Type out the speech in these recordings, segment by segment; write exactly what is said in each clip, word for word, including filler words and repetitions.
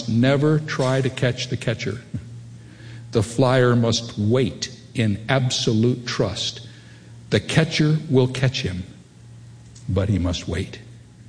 must never try to catch the catcher. The flyer must wait in absolute trust. The catcher will catch him, but he must wait.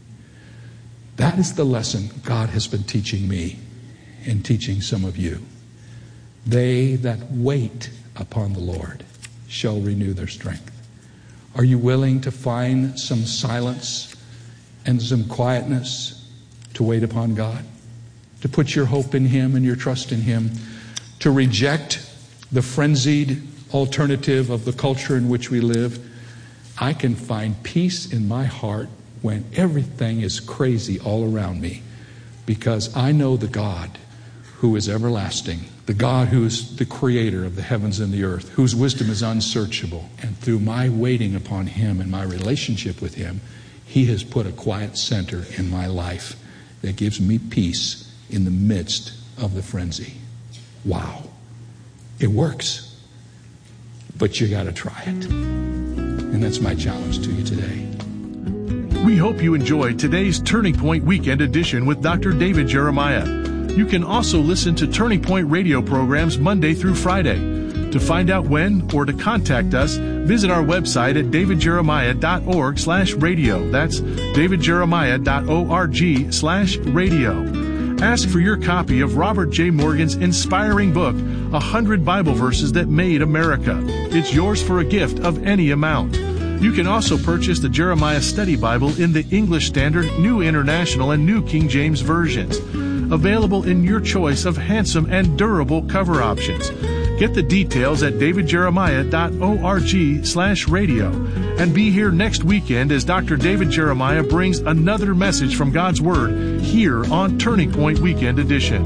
That is the lesson God has been teaching me and teaching some of you. They that wait upon the Lord shall renew their strength. Are you willing to find some silence and some quietness to wait upon God? To put your hope in Him and your trust in Him? To reject the frenzied alternative of the culture in which we live? I can find peace in my heart when everything is crazy all around me, because I know the God who is everlasting, the God who is the creator of the heavens and the earth, whose wisdom is unsearchable. And through my waiting upon Him and my relationship with Him, He has put a quiet center in my life that gives me peace in the midst of the frenzy. Wow. It works. But you got to try it. And that's my challenge to you today. We hope you enjoyed today's Turning Point Weekend Edition with Doctor David Jeremiah. You can also listen to Turning Point radio programs Monday through Friday. To find out when or to contact us, visit our website at davidjeremiah.org slash radio. That's davidjeremiah.org slash radio. Ask for your copy of Robert J. Morgan's inspiring book, one hundred Bible Verses That Made America. It's yours for a gift of any amount. You can also purchase the Jeremiah Study Bible in the English Standard, New International, and New King James versions. Available in your choice of handsome and durable cover options. Get the details at davidjeremiah.org slash radio. And be here next weekend as Doctor David Jeremiah brings another message from God's Word here on Turning Point Weekend Edition.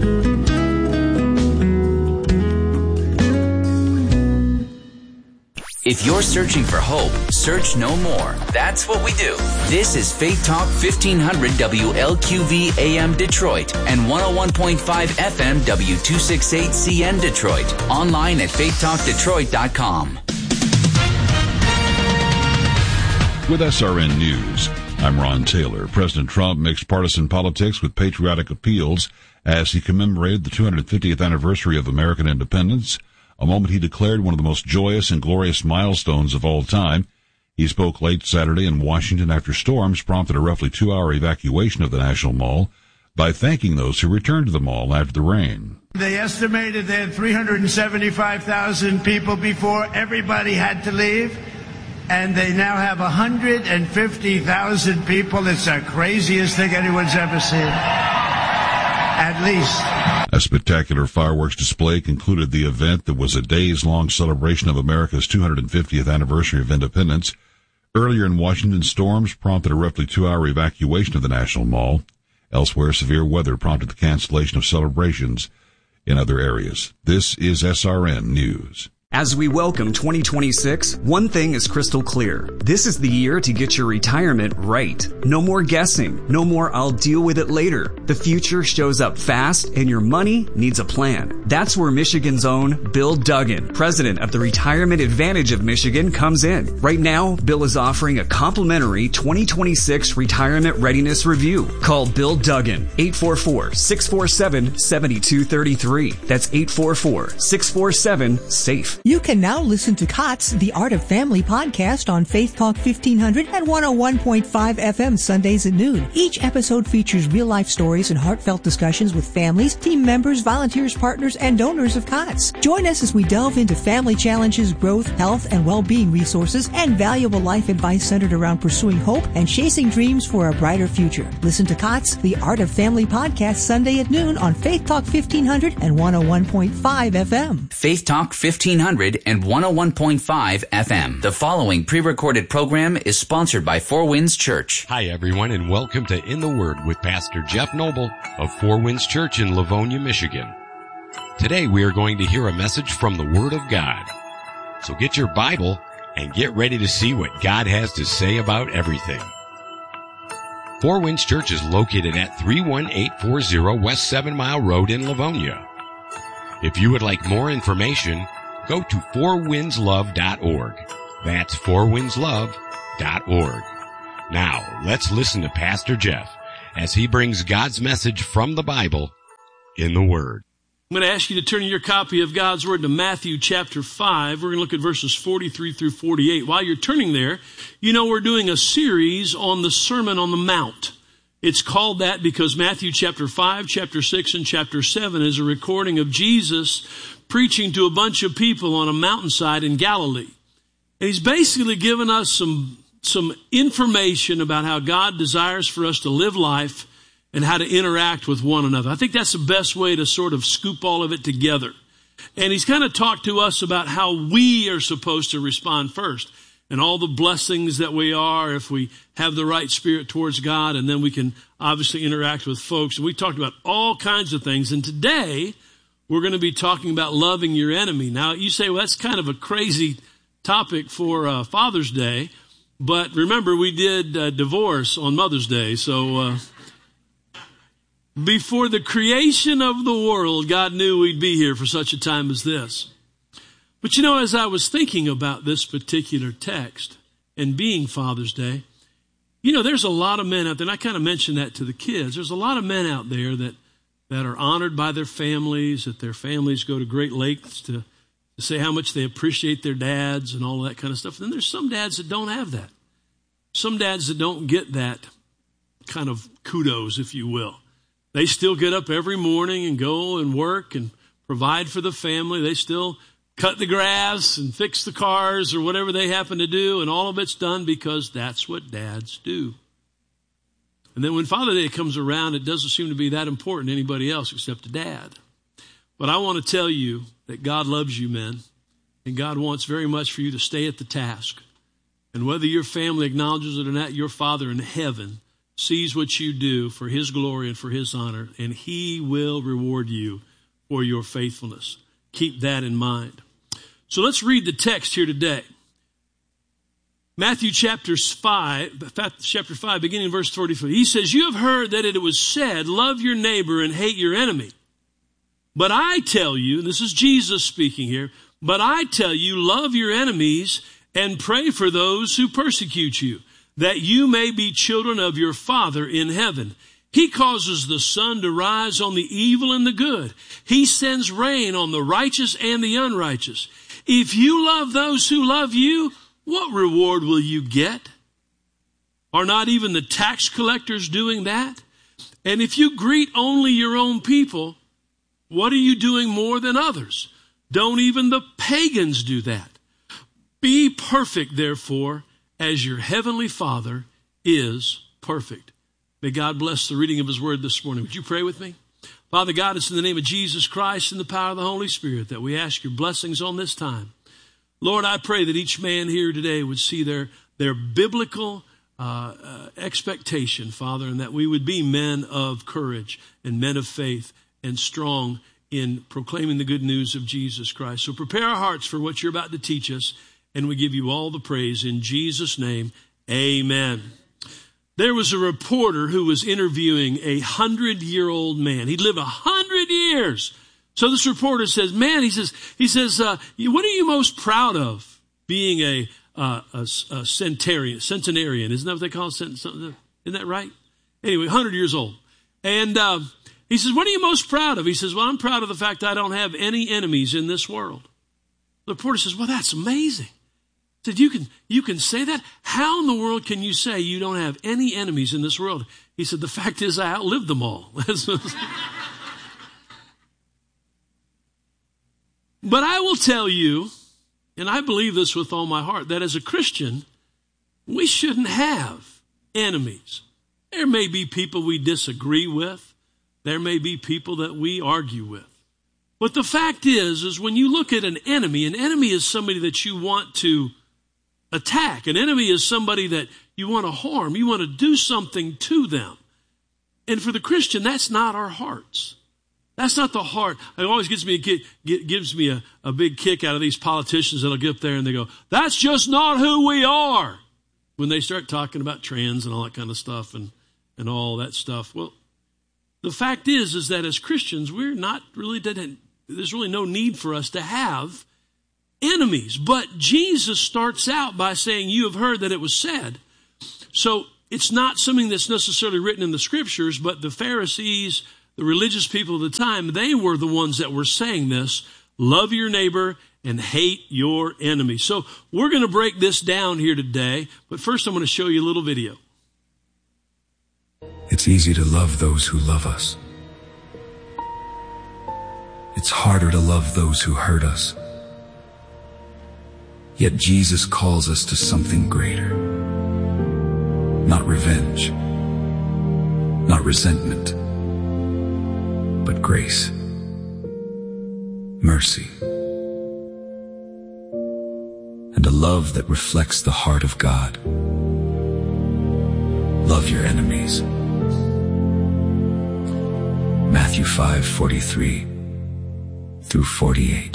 If you're searching for hope, search no more. That's what we do. This is Faith Talk fifteen hundred W L Q V A M Detroit and one oh one point five F M W two sixty-eight C N Detroit. Online at faith talk detroit dot com. With S R N News, I'm Ron Taylor. President Trump mixed partisan politics with patriotic appeals as he commemorated the two hundred fiftieth anniversary of American independence, a moment he declared one of the most joyous and glorious milestones of all time. He spoke late Saturday in Washington after storms prompted a roughly two-hour evacuation of the National Mall by thanking those who returned to the mall after the rain. They estimated they had three hundred seventy-five thousand people before everybody had to leave, and they now have one hundred fifty thousand people. It's the craziest thing anyone's ever seen. At least. A spectacular fireworks display concluded the event that was a days-long celebration of America's two hundred fiftieth anniversary of independence. Earlier in Washington, storms prompted a roughly two-hour evacuation of the National Mall. Elsewhere, severe weather prompted the cancellation of celebrations in other areas. This is S R N News. As we welcome twenty twenty-six, one thing is crystal clear. This is the year to get your retirement right. No more guessing. No more I'll deal with it later. The future shows up fast and your money needs a plan. That's where Michigan's own Bill Duggan, president of the Retirement Advantage of Michigan, comes in. Right now, Bill is offering a complimentary twenty twenty-six retirement readiness review. Call Bill Duggan, eight four four, six four seven, seven two three three. That's eight four four, six four seven, SAFE. You can now listen to C O T S, the Art of Family podcast on Faith Talk fifteen hundred and one oh one point five F M Sundays at noon. Each episode features real-life stories and heartfelt discussions with families, team members, volunteers, partners, and donors of C O T S. Join us as we delve into family challenges, growth, health, and well-being resources, and valuable life advice centered around pursuing hope and chasing dreams for a brighter future. Listen to C O T S, the Art of Family podcast Sunday at noon on Faith Talk fifteen hundred and one oh one point five F M. Faith Talk fifteen hundred and one oh one point five F M. The following pre-recorded program is sponsored by Four Winds Church. Hi, everyone, and welcome to In the Word with Pastor Jeff Noble of Four Winds Church in Livonia, Michigan. Today, we are going to hear a message from the Word of God. So get your Bible and get ready to see what God has to say about everything. Four Winds Church is located at three one eight four zero West Seven Mile Road in Livonia. If you would like more information, go to four winds love dot org. That's four winds love dot org. Now, let's listen to Pastor Jeff as he brings God's message from the Bible in the Word. I'm going to ask you to turn your copy of God's Word to Matthew chapter five. We're going to look at verses forty-three through forty-eight. While you're turning there, you know we're doing a series on the Sermon on the Mount. It's called that because Matthew chapter five, chapter six, and chapter seven is a recording of Jesus preaching to a bunch of people on a mountainside in Galilee. And he's basically given us some, some information about how God desires for us to live life and how to interact with one another. I think that's the best way to sort of scoop all of it together. And he's kind of talked to us about how we are supposed to respond first and all the blessings that we are if we have the right spirit towards God, and then we can obviously interact with folks. And we talked about all kinds of things. And today we're going to be talking about loving your enemy. Now you say, well, that's kind of a crazy topic for uh, Father's Day. But remember, we did uh, divorce on Mother's Day. So... Uh, Before the creation of the world, God knew we'd be here for such a time as this. But you know, as I was thinking about this particular text and being Father's Day, you know, there's a lot of men out there, and I kind of mentioned that to the kids. There's a lot of men out there that, that are honored by their families, that their families go to great lengths to, to say how much they appreciate their dads and all that kind of stuff. And then there's some dads that don't have that. Some dads that don't get that kind of kudos, if you will. They still get up every morning and go and work and provide for the family. They still cut the grass and fix the cars or whatever they happen to do, and all of it's done because that's what dads do. And then when Father's Day comes around, it doesn't seem to be that important to anybody else except to dad. But I want to tell you that God loves you, men, and God wants very much for you to stay at the task. And whether your family acknowledges it or not, your Father in heaven sees what you do for his glory and for his honor, and he will reward you for your faithfulness. Keep that in mind. So let's read the text here today. Matthew chapter five, chapter five, beginning in verse forty-three. He says, "You have heard that it was said, love your neighbor and hate your enemy. But I tell you," and this is Jesus speaking here, "but I tell you, love your enemies and pray for those who persecute you, that you may be children of your Father in heaven. He causes the sun to rise on the evil and the good. He sends rain on the righteous and the unrighteous. If you love those who love you, what reward will you get? Are not even the tax collectors doing that? And if you greet only your own people, what are you doing more than others? Don't even the pagans do that? Be perfect, therefore, as your heavenly Father is perfect." May God bless the reading of his word this morning. Would you pray with me? Father God, it's in the name of Jesus Christ and the power of the Holy Spirit that we ask your blessings on this time. Lord, I pray that each man here today would see their, their biblical uh, uh, expectation, Father, and that we would be men of courage and men of faith and strong in proclaiming the good news of Jesus Christ. So prepare our hearts for what you're about to teach us, and we give you all the praise in Jesus' name. Amen. There was a reporter who was interviewing a hundred-year-old man. He'd lived a hundred years. So this reporter says, "Man," he says, he says, uh, "what are you most proud of being a, uh, a, a centenarian? Centenarian, isn't that what they call it? Isn't that right? Anyway, hundred years old." And uh, he says, "What are you most proud of?" He says, "Well, I'm proud of the fact I don't have any enemies in this world." The reporter says, "Well, that's amazing." He said, you can, you can say that? How in the world can you say you don't have any enemies in this world? He said, "The fact is I outlived them all." But I will tell you, and I believe this with all my heart, that as a Christian, we shouldn't have enemies. There may be people we disagree with. There may be people that we argue with. But the fact is, is when you look at an enemy, an enemy is somebody that you want to attack. An enemy is somebody that you want to harm. You want to do something to them. And for the Christian, that's not our hearts. That's not the heart. It always gives me a kick, gives me a, a big kick out of these politicians that'll get up there and they go, "That's just not who we are," when they start talking about trans and all that kind of stuff and, and all that stuff. Well, the fact is, is that as Christians, we're not really, there's really no need for us to have enemies. But Jesus starts out by saying, "You have heard that it was said." So it's not something that's necessarily written in the scriptures, but the Pharisees, the religious people of the time, they were the ones that were saying this. Love your neighbor and hate your enemy. So we're going to break this down here today. But first I'm going to show you a little video. It's easy to love those who love us. It's harder to love those who hurt us. Yet Jesus calls us to something greater. Not revenge, not resentment, but grace, mercy, and a love that reflects the heart of God. Love your enemies. Matthew five forty-three through forty-eight.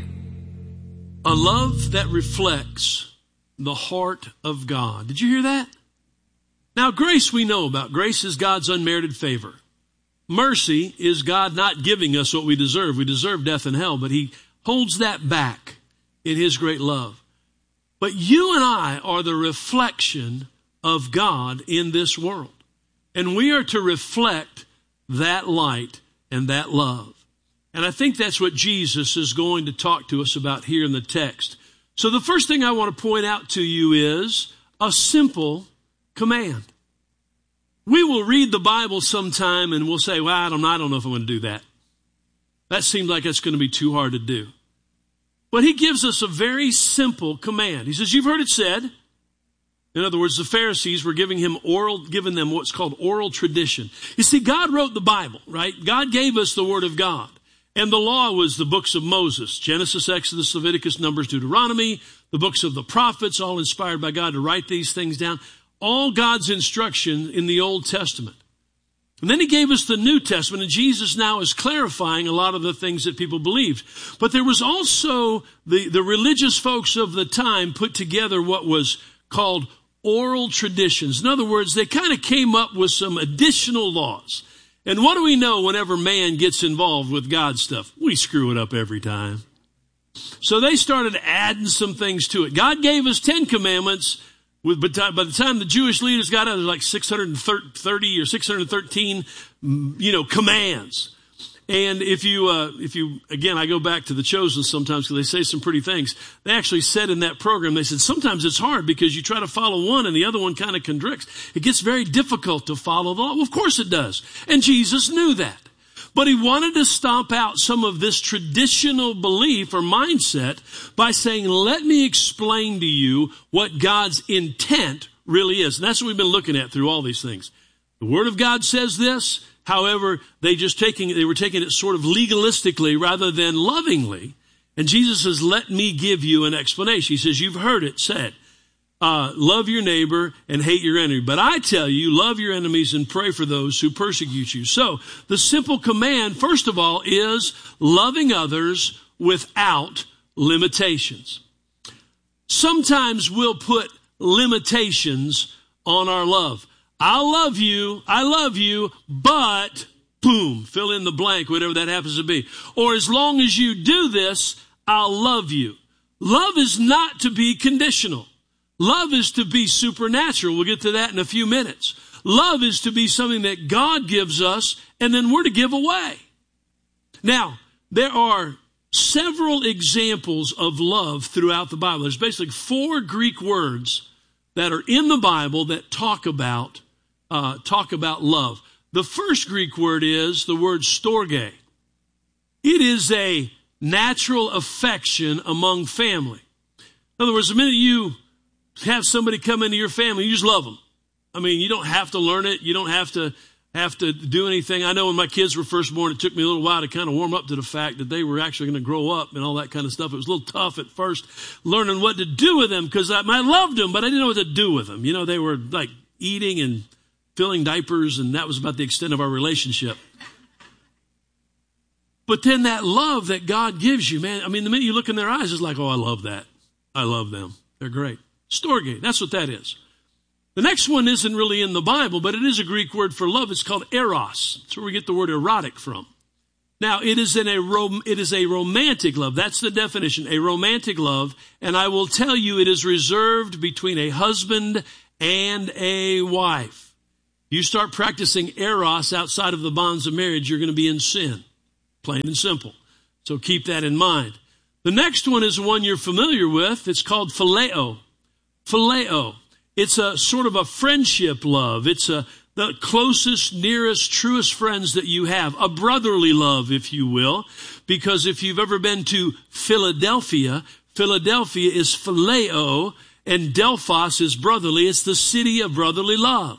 A love that reflects the heart of God. Did you hear that? Now, grace we know about. Grace is God's unmerited favor. Mercy is God not giving us what we deserve. We deserve death and hell, but he holds that back in his great love. But you and I are the reflection of God in this world. And we are to reflect that light and that love. And I think that's what Jesus is going to talk to us about here in the text. So the first thing I want to point out to you is a simple command. We will read the Bible sometime and we'll say, well, I don't know, I don't know if I'm going to do that. That seems like it's going to be too hard to do. But he gives us a very simple command. He says, you've heard it said. In other words, the Pharisees were giving him oral, giving them what's called oral tradition. You see, God wrote the Bible, right? God gave us the Word of God. And the law was the books of Moses, Genesis, Exodus, Leviticus, Numbers, Deuteronomy, the books of the prophets, all inspired by God to write these things down. All God's instruction in the Old Testament. And then he gave us the New Testament, and Jesus now is clarifying a lot of the things that people believed. But there was also the, the religious folks of the time put together what was called oral traditions. In other words, they kind of came up with some additional laws. And what do we know whenever man gets involved with God's stuff? We screw it up every time. So they started adding some things to it. God gave us Ten Commandments. With, but by the time the Jewish leaders got out, there was like six hundred thirty or six hundred thirteen, you know, commands. And if you, uh, if you, again, I go back to The Chosen sometimes because they say some pretty things. They actually said in that program, they said, sometimes it's hard because you try to follow one and the other one kind of contradicts. It gets very difficult to follow the law. Well, of course it does. And Jesus knew that. But he wanted to stomp out some of this traditional belief or mindset by saying, let me explain to you what God's intent really is. And that's what we've been looking at through all these things. The Word of God says this. However, they just taking they were taking it sort of legalistically rather than lovingly. And Jesus says, let me give you an explanation. He says, you've heard it said, uh, love your neighbor and hate your enemy. But I tell you, love your enemies and pray for those who persecute you. So the simple command, first of all, is loving others without limitations. Sometimes we'll put limitations on our love. I love you, I love you, but, boom, fill in the blank, whatever that happens to be. Or as long as you do this, I'll love you. Love is not to be conditional. Love is to be supernatural. We'll get to that in a few minutes. Love is to be something that God gives us, and then we're to give away. Now, there are several examples of love throughout the Bible. There's basically four Greek words that are in the Bible that talk about Uh, talk about love. The first Greek word is the word storge. It is a natural affection among family. In other words, the minute you have somebody come into your family, you just love them. I mean, you don't have to learn it. You don't have to have to do anything. I know when my kids were first born, it took me a little while to kind of warm up to the fact that they were actually going to grow up and all that kind of stuff. It was a little tough at first learning what to do with them because I, I loved them, but I didn't know what to do with them. You know, they were like eating and filling diapers, and that was about the extent of our relationship. But then that love that God gives you, man, I mean, the minute you look in their eyes, it's like, oh, I love that. I love them. They're great. Storge, that's what that is. The next one isn't really in the Bible, but it is a Greek word for love. It's called eros. That's where we get the word erotic from. Now, it is in a rom- it is a romantic love. That's the definition, a romantic love. And I will tell you, it is reserved between a husband and a wife. You start practicing eros outside of the bonds of marriage, you're going to be in sin. Plain and simple. So keep that in mind. The next one is one you're familiar with. It's called phileo. Phileo. It's a sort of a friendship love. It's a, the closest, nearest, truest friends that you have. A brotherly love, if you will. Because if you've ever been to Philadelphia, Philadelphia is phileo and Delphos is brotherly. It's the city of brotherly love.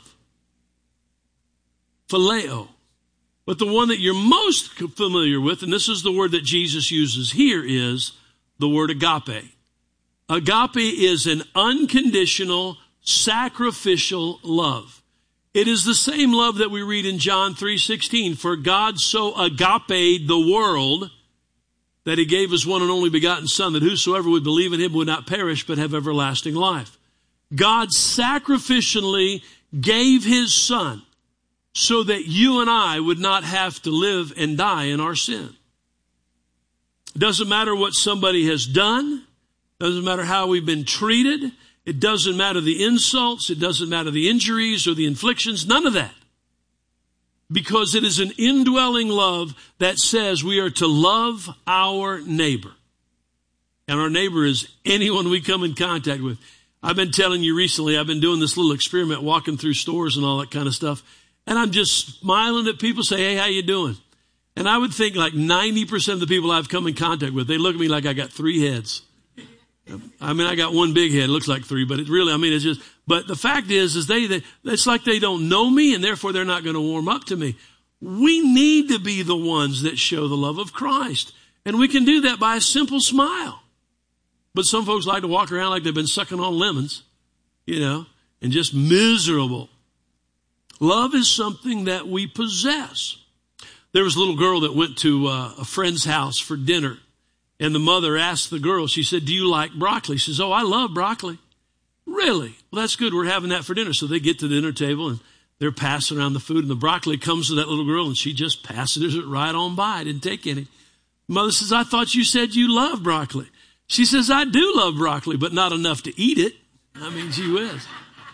Phileo. But the one that you're most familiar with, and this is the word that Jesus uses here, is the word agape. Agape is an unconditional, sacrificial love. It is the same love that we read in John three sixteen. For God so agape the world that he gave his one and only begotten Son, that whosoever would believe in him would not perish but have everlasting life. God sacrificially gave his Son so that you and I would not have to live and die in our sin. It doesn't matter what somebody has done. It doesn't matter how we've been treated. It doesn't matter the insults. It doesn't matter the injuries or the inflictions. None of that. Because it is an indwelling love that says we are to love our neighbor. And our neighbor is anyone we come in contact with. I've been telling you recently, I've been doing this little experiment, walking through stores and all that kind of stuff. And I'm just smiling at people, say, hey, how you doing? And I would think like ninety percent of the people I've come in contact with, they look at me like I got three heads. I mean, I got one big head. It looks like three, but it really, I mean, it's just, but the fact is, is they, they it's like they don't know me and therefore they're not going to warm up to me. We need to be the ones that show the love of Christ. And we can do that by a simple smile. But some folks like to walk around like they've been sucking on lemons, you know, and just miserable. Love is something that we possess. There was a little girl that went to uh, a friend's house for dinner. And the mother asked the girl, she said, do you like broccoli? She says, oh, I love broccoli. Really? Well, that's good. We're having that for dinner. So they get to the dinner table and they're passing around the food. And the broccoli comes to that little girl and she just passes it right on by. Didn't take any. Mother says, I thought you said you love broccoli. She says, I do love broccoli, but not enough to eat it. I mean, gee whiz.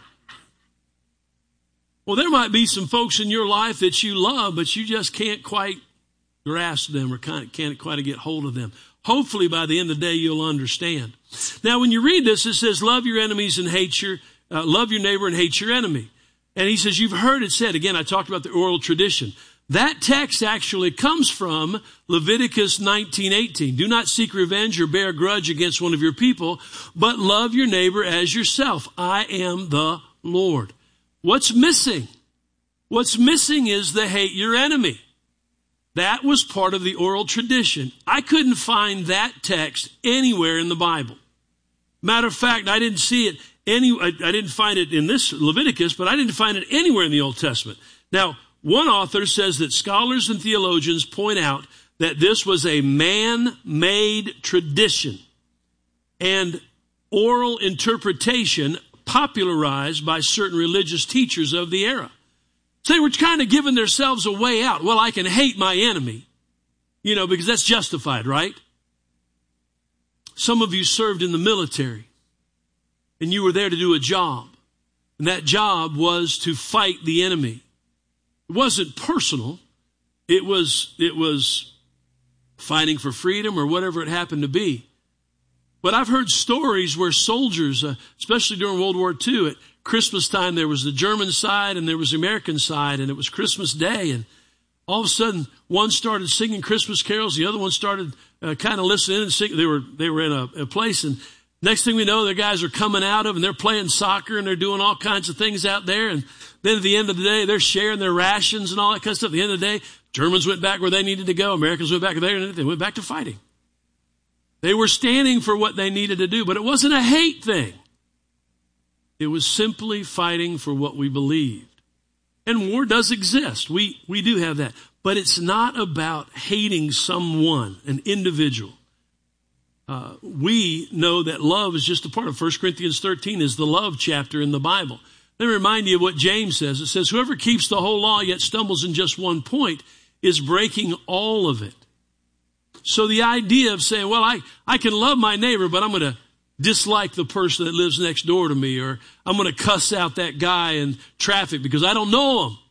Well, there might be some folks in your life that you love, but you just can't quite grasp them or can't quite get hold of them. Hopefully by the end of the day, you'll understand. Now, when you read this, it says, love your enemies and hate your, uh, love your neighbor and hate your enemy. And he says, you've heard it said, again, I talked about the oral tradition. That text actually comes from Leviticus nineteen eighteen. Do not seek revenge or bear a grudge against one of your people, but love your neighbor as yourself. I am the Lord. What's missing? What's missing is the hate your enemy. That was part of the oral tradition. I couldn't find that text anywhere in the Bible. Matter of fact, I didn't see it any, I, I didn't find it in this Leviticus, but I didn't find it anywhere in the Old Testament. Now, one author says that scholars and theologians point out that this was a man-made tradition and oral interpretation popularized by certain religious teachers of the era. So they were kind of giving themselves a way out. Well, I can hate my enemy, you know, because that's justified, right? Some of you served in the military and you were there to do a job. And that job was to fight the enemy. It wasn't personal. It was, it was fighting for freedom or whatever it happened to be. But I've heard stories where soldiers, uh, especially during World War Two, at Christmas time, there was the German side and there was the American side, and it was Christmas Day. And all of a sudden, one started singing Christmas carols. The other one started uh, kind of listening and singing. They were, they were in a, a place, and next thing we know, their guys are coming out of, and they're playing soccer, and they're doing all kinds of things out there. And then at the end of the day, they're sharing their rations and all that kind of stuff. At the end of the day, Germans went back where they needed to go. Americans went back there, and they went back to fighting. They were standing for what they needed to do, but it wasn't a hate thing. It was simply fighting for what we believed. And war does exist. We, we do have that. But it's not about hating someone, an individual. Uh, we know that love is just a part of First Corinthians thirteen is the love chapter in the Bible. Let me remind you of what James says. It says, whoever keeps the whole law yet stumbles in just one point is breaking all of it. So the idea of saying, well, I, I can love my neighbor, but I'm going to dislike the person that lives next door to me, or I'm going to cuss out that guy in traffic because I don't know him.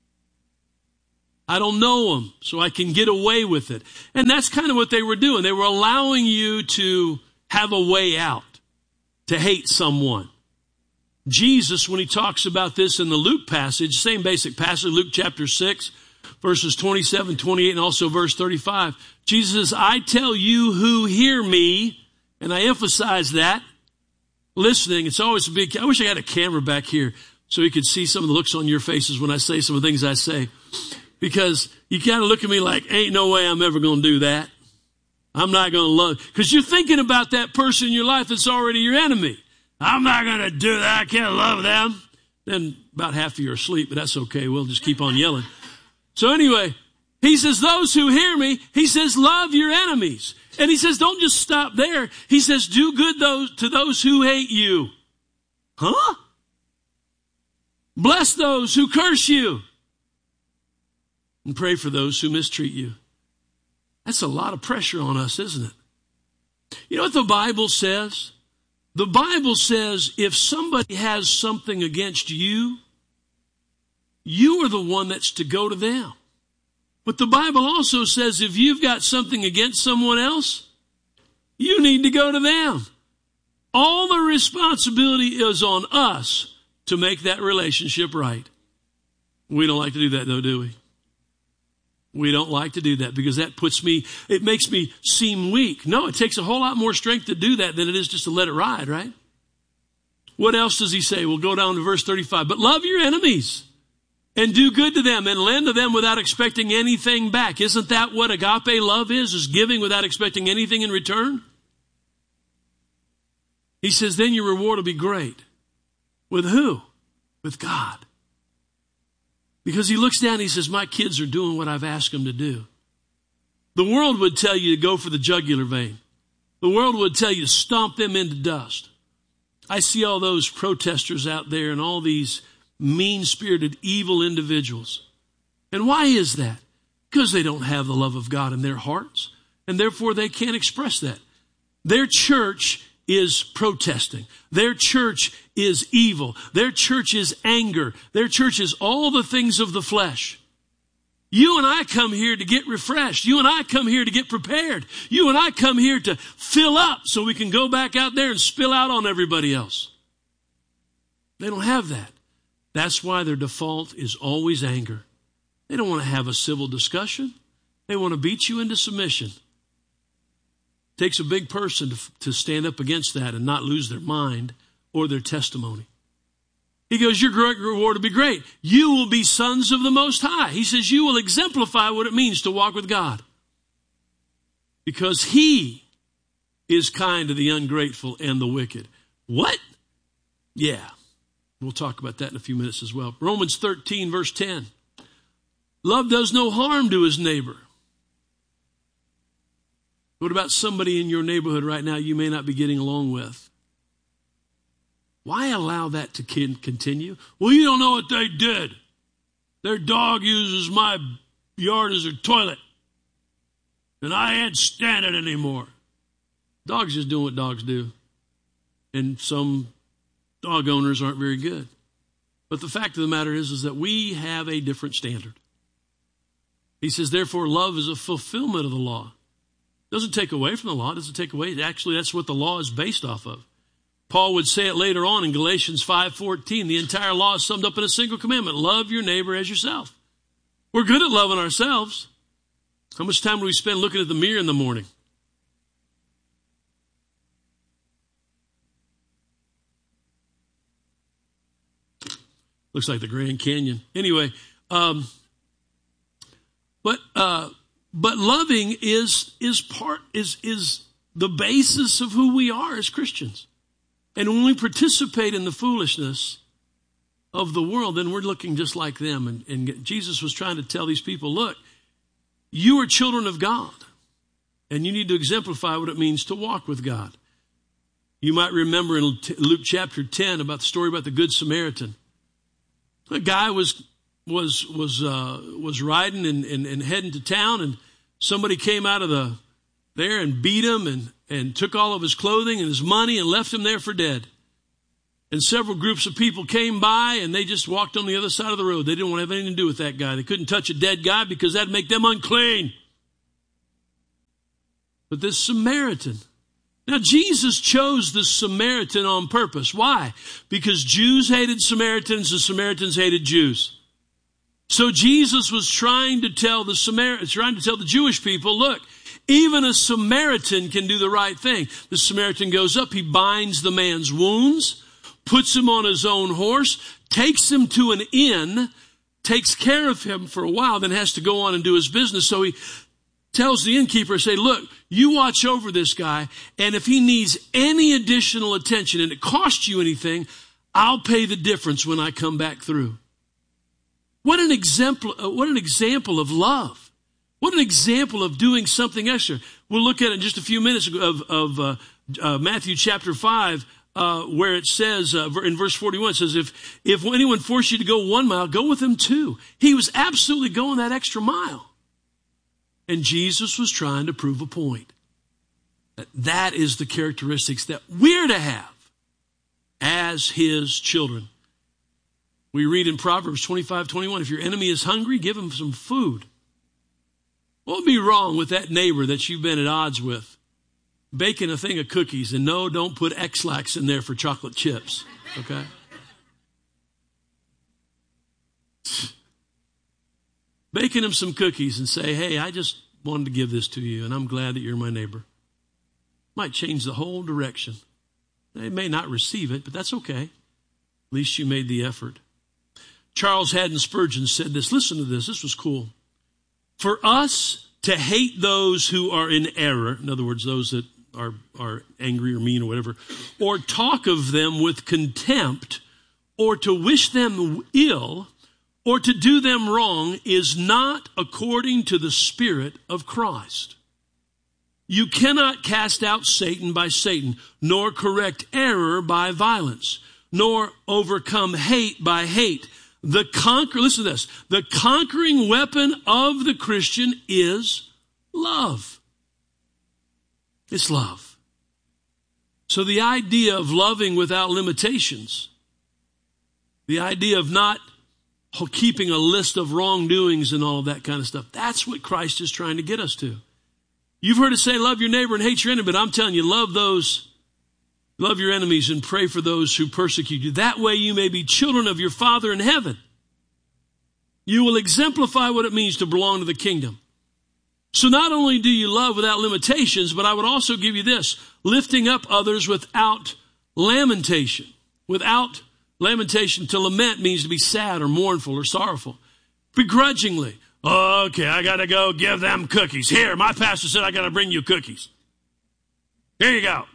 I don't know him, so I can get away with it. And that's kind of what they were doing. They were allowing you to have a way out, to hate someone. Jesus, when he talks about this in the Luke passage, same basic passage, Luke chapter six, verses twenty-seven, twenty-eight, and also verse thirty-five, Jesus says, I tell you who hear me, and I emphasize that, listening, it's always a big, I wish I had a camera back here so you could see some of the looks on your faces when I say some of the things I say. Because you kind of look at me like, ain't no way I'm ever going to do that. I'm not going to love, because you're thinking about that person in your life that's already your enemy. I'm not going to do that. I can't love them. Then about half of you are asleep, but that's okay. We'll just keep on yelling. So anyway, he says, those who hear me, he says, love your enemies. And he says, don't just stop there. He says, do good those to those who hate you. Huh? Bless those who curse you. And pray for those who mistreat you. That's a lot of pressure on us, isn't it? You know what the Bible says? The Bible says if somebody has something against you, you are the one that's to go to them. But the Bible also says if you've got something against someone else, you need to go to them. All the responsibility is on us to make that relationship right. We don't like to do that though, do we? We don't like to do that because that puts me, it makes me seem weak. No, it takes a whole lot more strength to do that than it is just to let it ride, right? What else does he say? We'll go down to verse thirty-five. But love your enemies and do good to them and lend to them without expecting anything back. Isn't that what agape love is? Is giving without expecting anything in return? He says, then your reward will be great. With who? With God. Because he looks down and he says, my kids are doing what I've asked them to do. The world would tell you to go for the jugular vein. The world would tell you to stomp them into dust. I see all those protesters out there and all these mean-spirited, evil individuals. And why is that? Because they don't have the love of God in their hearts, and therefore they can't express that. Their church is protesting. Their church is evil. Their church is anger. Their church is all the things of the flesh. You and I come here to get refreshed. You and I come here to get prepared. You and I come here to fill up so we can go back out there and spill out on everybody else. They don't have that. That's why their default is always anger. They don't want to have a civil discussion. They want to beat you into submission. It takes a big person to, to stand up against that and not lose their mind or their testimony. He goes, your great reward will be great. You will be sons of the Most High. He says you will exemplify what it means to walk with God. Because he is kind to the ungrateful and the wicked. What? Yeah. We'll talk about that in a few minutes as well. Romans thirteen, verse ten. Love does no harm to his neighbor. What about somebody in your neighborhood right now you may not be getting along with? Why allow that to continue? Well, you don't know what they did. Their dog uses my yard as their toilet. And I can't stand it anymore. Dogs just doing what dogs do. And some dog owners aren't very good. But the fact of the matter is, is that we have a different standard. He says, therefore, love is a fulfillment of the law. It doesn't take away from the law. It doesn't take away. Actually, that's what the law is based off of. Paul would say it later on in Galatians five fourteen. The entire law is summed up in a single commandment. Love your neighbor as yourself. We're good at loving ourselves. How much time do we spend looking at the mirror in the morning? Looks like the Grand Canyon. Anyway, um, but uh, but loving is is part is is the basis of who we are as Christians. And when we participate in the foolishness of the world, then we're looking just like them. And, and Jesus was trying to tell these people, look, you are children of God, and you need to exemplify what it means to walk with God. You might remember in Luke chapter ten about the story about the Good Samaritan. A guy was was was uh, was riding and, and, and heading to town, and somebody came out of the there and beat him and, and took all of his clothing and his money and left him there for dead. And several groups of people came by and they just walked on the other side of the road. They didn't want to have anything to do with that guy. They couldn't touch a dead guy because that'd make them unclean. But this Samaritan, now Jesus chose this Samaritan on purpose. Why? Because Jews hated Samaritans and Samaritans hated Jews. So Jesus was trying to tell the Samar- trying to tell the Jewish people, look, even a Samaritan can do the right thing. The Samaritan goes up, he binds the man's wounds, puts him on his own horse, takes him to an inn, takes care of him for a while, then has to go on and do his business. So he tells the innkeeper, say, look, you watch over this guy, and if he needs any additional attention and it costs you anything, I'll pay the difference when I come back through. What an example, what an example of love. What an example of doing something extra. We'll look at it in just a few minutes of, of uh, uh, Matthew chapter five, uh, where it says, uh, in verse forty-one, it says, if, if anyone forced you to go one mile, go with him two. He was absolutely going that extra mile. And Jesus was trying to prove a point. That that is the characteristics that we're to have as his children. We read in Proverbs twenty-five twenty-one, if your enemy is hungry, give him some food. What would be wrong with that neighbor that you've been at odds with? Baking a thing of cookies, and no, don't put X-Lax in there for chocolate chips, okay? Baking him some cookies and say, hey, I just wanted to give this to you, and I'm glad that you're my neighbor. Might change the whole direction. They may not receive it, but that's okay. At least you made the effort. Charles Haddon Spurgeon said this. Listen to this. This was cool. For us to hate those who are in error, in other words, those that are, are angry or mean or whatever, or talk of them with contempt, or to wish them ill, or to do them wrong, is not according to the Spirit of Christ. You cannot cast out Satan by Satan, nor correct error by violence, nor overcome hate by hate. The conquer, listen to this, the conquering weapon of the Christian is love. It's love. So the idea of loving without limitations, the idea of not keeping a list of wrongdoings and all of that kind of stuff, that's what Christ is trying to get us to. You've heard it say, love your neighbor and hate your enemy, but I'm telling you, love those, love your enemies and pray for those who persecute you. That way you may be children of your Father in heaven. You will exemplify what it means to belong to the kingdom. So not only do you love without limitations, but I would also give you this, lifting up others without lamentation. Without lamentation, to lament means to be sad or mournful or sorrowful. Begrudgingly. Okay, I got to go give them cookies. Here, my pastor said I got to bring you cookies. Here you go.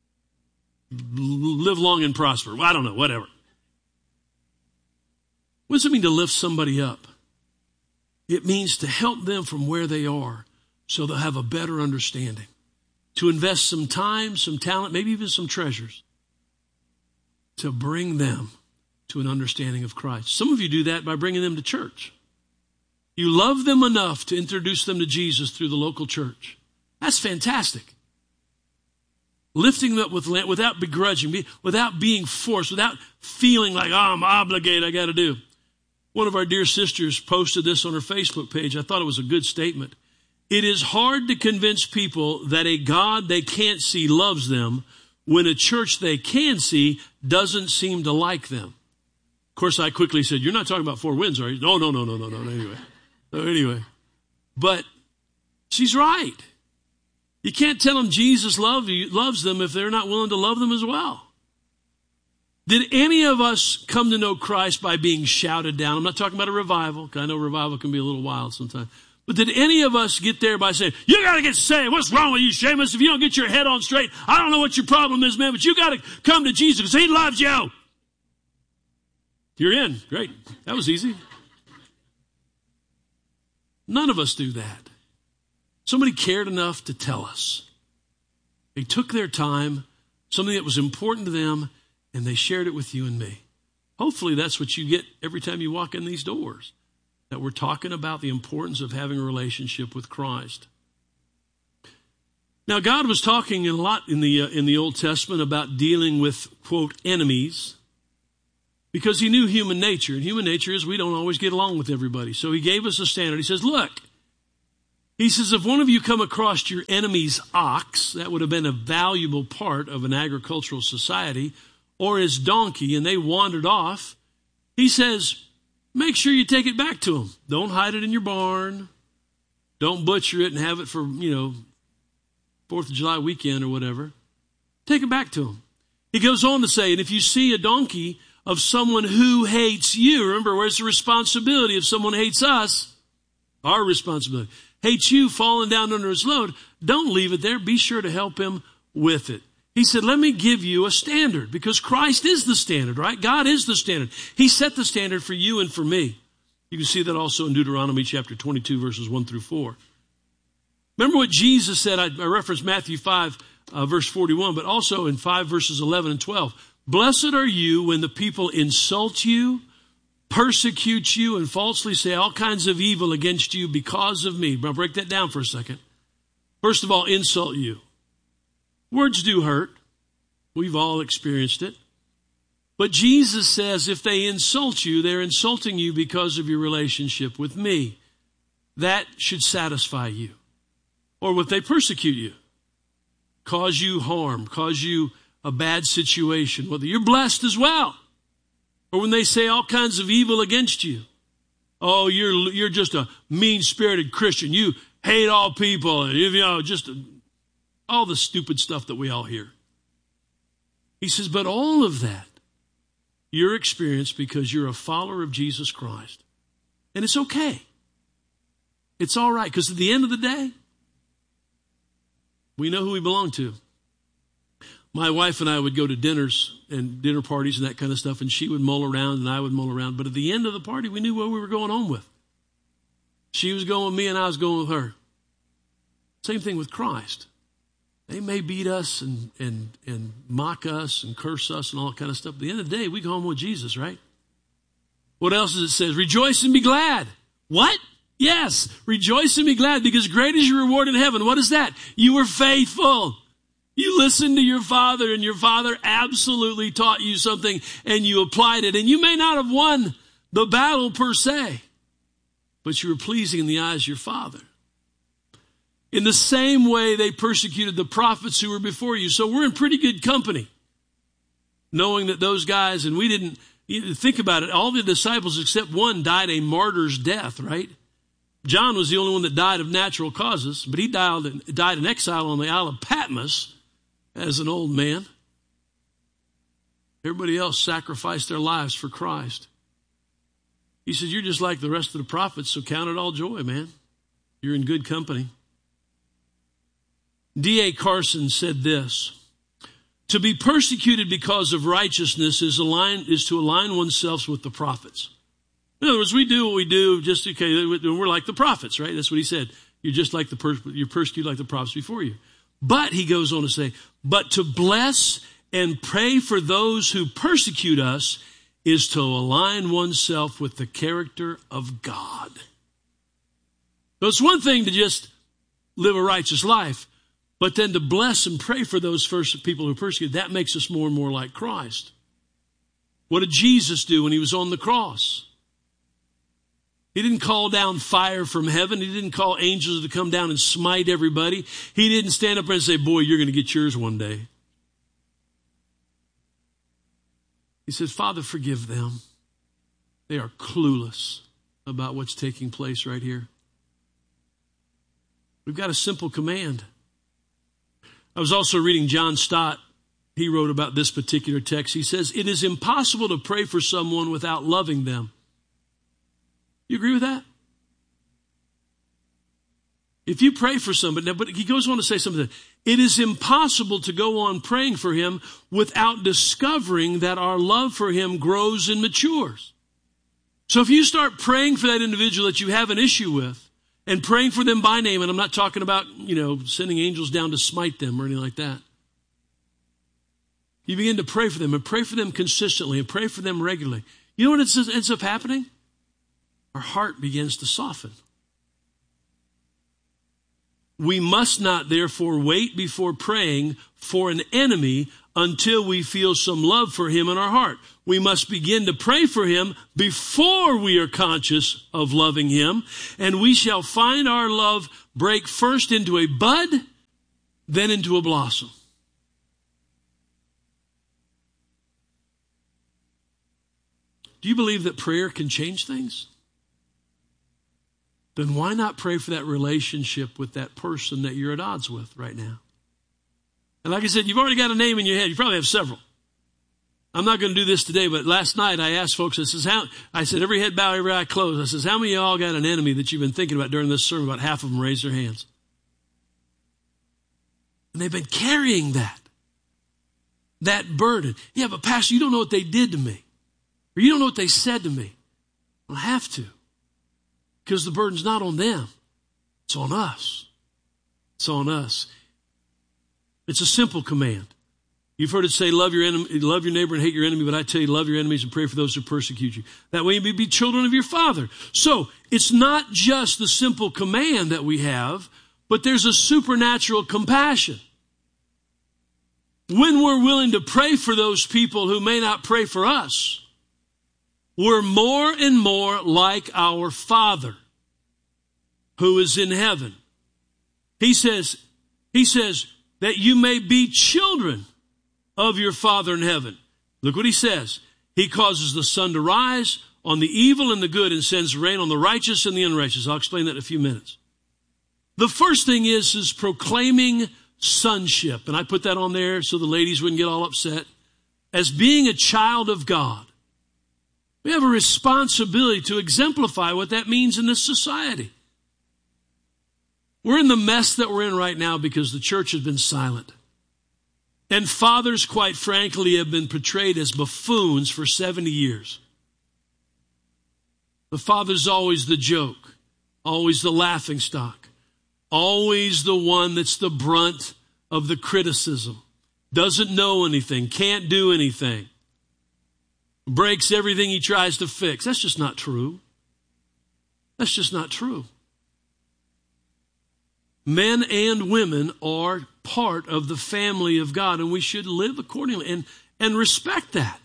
Live long and prosper. Well, I don't know, whatever. What does it mean to lift somebody up? It means to help them from where they are so they'll have a better understanding. To invest some time, some talent, maybe even some treasures to bring them to an understanding of Christ. Some of you do that by bringing them to church. You love them enough to introduce them to Jesus through the local church. That's fantastic. Lifting them up with, without begrudging, without being forced, without feeling like, oh, I'm obligated, I got to do. One of our dear sisters posted this on her Facebook page. I thought it was a good statement. It is hard to convince people that a God they can't see loves them when a church they can see doesn't seem to like them. Of course, I quickly said, you're not talking about Four Winds, are you? No, no, no, no, no, no, anyway. So anyway, but she's right. You can't tell them Jesus love you, loves them if they're not willing to love them as well. Did any of us come to know Christ by being shouted down? I'm not talking about a revival, because I know revival can be a little wild sometimes. But did any of us get there by saying, you got to get saved. What's wrong with you, Seamus? If you don't get your head on straight, I don't know what your problem is, man, but you got to come to Jesus because he loves you. You're in. Great. That was easy. None of us do that. Somebody cared enough to tell us. They took their time, something that was important to them, and they shared it with you and me. Hopefully that's what you get every time you walk in these doors, that we're talking about the importance of having a relationship with Christ. Now, God was talking a lot in the, uh, in the Old Testament about dealing with, quote, enemies, because he knew human nature. And human nature is we don't always get along with everybody. So he gave us a standard. He says, look, he says, if one of you come across your enemy's ox, that would have been a valuable part of an agricultural society, or his donkey, and they wandered off, he says, make sure you take it back to him. Don't hide it in your barn. Don't butcher it and have it for, you know, Fourth of July weekend or whatever. Take it back to him. He goes on to say, and if you see a donkey of someone who hates you, remember, where's the responsibility? If someone hates us, our responsibility, hates you falling down under his load, don't leave it there. Be sure to help him with it. He said, let me give you a standard, because Christ is the standard, right? God is the standard. He set the standard for you and for me. You can see that also in Deuteronomy chapter twenty-two, verses one through four. Remember what Jesus said. I, I referenced Matthew five, uh, verse forty-one, but also in five, verses eleven and twelve. Blessed are you when the people insult you, persecute you, and falsely say all kinds of evil against you because of me. I'll break that down for a second. First of all, insult you. Words do hurt. We've all experienced it. But Jesus says if they insult you, they're insulting you because of your relationship with me. That should satisfy you. Or if they persecute you, cause you harm, cause you a bad situation, whether you're blessed as well. Or when they say all kinds of evil against you. Oh, you're you're just a mean-spirited Christian. You hate all people. And you know, just all the stupid stuff that we all hear. He says, but all of that, you're experienced because you're a follower of Jesus Christ. And it's okay. It's all right, because at the end of the day, we know who we belong to. My wife and I would go to dinners and dinner parties and that kind of stuff, and she would mull around and I would mull around. But at the end of the party, we knew what we were going home with. She was going with me and I was going with her. Same thing with Christ. They may beat us and, and, and mock us and curse us and all that kind of stuff. At the end of the day, we go home with Jesus, right? What else does it say? Rejoice and be glad. What? Yes, rejoice and be glad, because great is your reward in heaven. What is that? You were faithful. You listened to your father, and your father absolutely taught you something, and you applied it. And you may not have won the battle per se, but you were pleasing in the eyes of your father. In the same way, they persecuted the prophets who were before you. So we're in pretty good company, knowing that those guys, and we didn't, think about it, all the disciples except one died a martyr's death, right? John was the only one that died of natural causes, but he died, died in exile on the Isle of Patmos as an old man. Everybody else sacrificed their lives for Christ. He said, you're just like the rest of the prophets, so count it all joy, man. You're in good company. D A Carson said this: to be persecuted because of righteousness is, align, is to align oneself with the prophets. In other words, we do what we do just, okay, we're like the prophets, right? That's what he said. You're just like the, per- you're persecuted like the prophets before you. But, he goes on to say, but to bless and pray for those who persecute us is to align oneself with the character of God. So it's one thing to just live a righteous life, but then to bless and pray for those first people who persecute, that makes us more and more like Christ. What did Jesus do when he was on the cross? He didn't call down fire from heaven. He didn't call angels to come down and smite everybody. He didn't stand up there and say, boy, you're going to get yours one day. He said, Father, forgive them. They are clueless about what's taking place right here. We've got a simple command. I was also reading John Stott. He wrote about this particular text. He says, it is impossible to pray for someone without loving them. You agree with that? If you pray for somebody, but he goes on to say something. It is impossible to go on praying for him without discovering that our love for him grows and matures. So if you start praying for that individual that you have an issue with and praying for them by name, and I'm not talking about, you know, sending angels down to smite them or anything like that. You begin to pray for them and pray for them consistently and pray for them regularly. You know what ends up happening? Our heart begins to soften. We must not therefore wait before praying for an enemy until we feel some love for him in our heart. We must begin to pray for him before we are conscious of loving him, and we shall find our love break first into a bud, then into a blossom. Do you believe that prayer can change things? Then why not pray for that relationship with that person that you're at odds with right now? And like I said, you've already got a name in your head. You probably have several. I'm not going to do this today, but last night I asked folks, I says, how, I said, every head bow, every eye closed. I says, how many of y'all got an enemy that you've been thinking about during this sermon? About half of them raised their hands. And they've been carrying that, that burden. Yeah, but Pastor, you don't know what they did to me. Or you don't know what they said to me. Well, I have to. Because the burden's not on them. It's on us. It's on us. It's a simple command. You've heard it say, love your enemy, love your neighbor and hate your enemy, but I tell you, love your enemies and pray for those who persecute you. That way you may be children of your Father. So, it's not just the simple command that we have, but there's a supernatural compassion. When we're willing to pray for those people who may not pray for us, we're more and more like our Father who is in heaven. He says, he says that you may be children of your Father in heaven. Look what he says. He causes the sun to rise on the evil and the good and sends rain on the righteous and the unrighteous. I'll explain that in a few minutes. The first thing is, is proclaiming sonship. And I put that on there so the ladies wouldn't get all upset. As being a child of God, we have a responsibility to exemplify what that means in this society. We're in the mess that we're in right now because the church has been silent. And fathers, quite frankly, have been portrayed as buffoons for seventy years. The father's always the joke, always the laughing stock, always the one that's the brunt of the criticism, doesn't know anything, can't do anything, breaks everything he tries to fix. That's just not true. That's just not true. Men and women are part of the family of God, and we should live accordingly and, and respect that.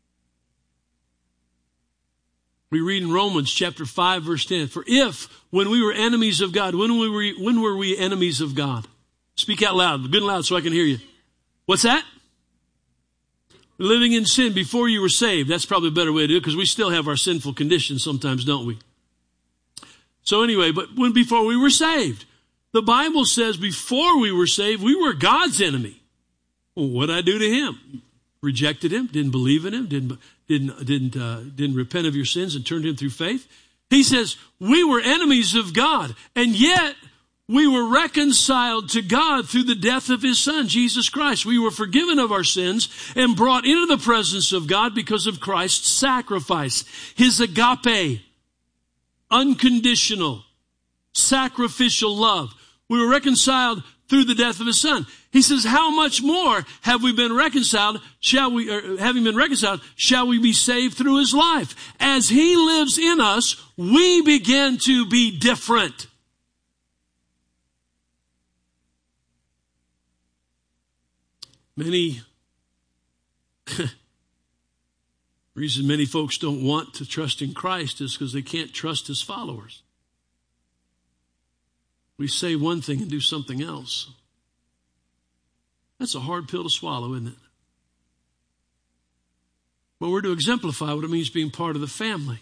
We read in Romans chapter five, verse ten, for if, when we were enemies of God, when were we, when were we enemies of God? Speak out loud, good and loud so I can hear you. What's that? Living in sin before you were saved. That's probably a better way to do it because we still have our sinful conditions sometimes, don't we? So anyway, but when before we were saved, the Bible says before we were saved, we were God's enemy. Well, what did I do to him? Rejected him, didn't believe in him, didn't didn't didn't uh, didn't repent of your sins and turned to him through faith. He says we were enemies of God, and yet we were reconciled to God through the death of his Son, Jesus Christ. We were forgiven of our sins and brought into the presence of God because of Christ's sacrifice. His agape, unconditional, sacrificial love. We were reconciled through the death of his Son. He says, how much more have we been reconciled? Shall we, or having been reconciled, shall we be saved through his life? As he lives in us, we begin to be different. Many, reason many folks don't want to trust in Christ is because they can't trust his followers. We say one thing and do something else. That's a hard pill to swallow, isn't it? But we're to exemplify what it means being part of the family.